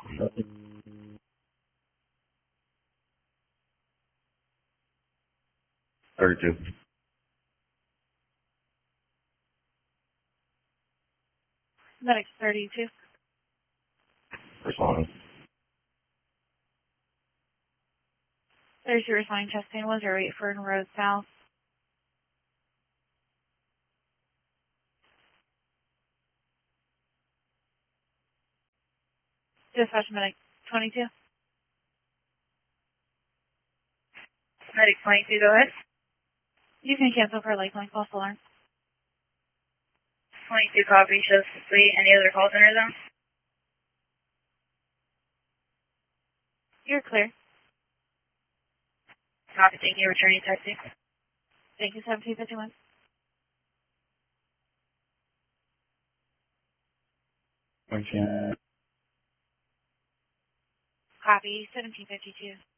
32. Medic 32. Responding. 32 responding testing. Was your Waitford Road South? Dispatch Medic 22. Medic 22, go ahead. You can cancel for Lakeland false alarm. 22 copy, shows complete. Any other call center zone? You're clear. Copy, thank you. Returning taxi. Thank you, 1751. Okay. Copy, 1752.